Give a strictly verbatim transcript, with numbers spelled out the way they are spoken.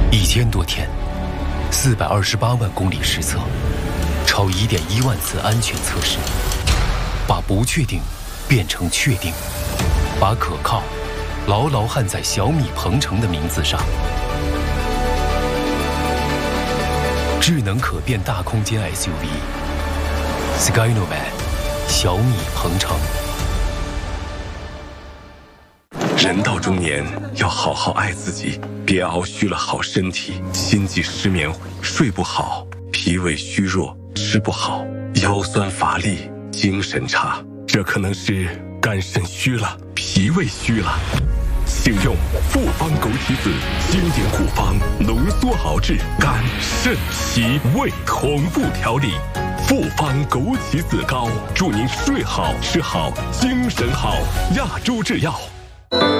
一千多天，四百二十八万公里实测，超一点一万次安全测试，把不确定变成确定，把可靠牢牢焊在小米鹏程的名字上。智能可变大空间 S U V Skynovan 小米鹏程。 人到中年，要好好爱自己，别熬虚了好身体，心悸失眠，睡不好，脾胃虚弱，吃不好，腰酸乏力，精神差，这可能是肝肾虚了，脾胃虚了。请用复方枸杞子经典护方，浓缩熬制肝肾脾胃同步调理。复方枸杞子膏，祝您睡好吃好精神好。亚洲制药。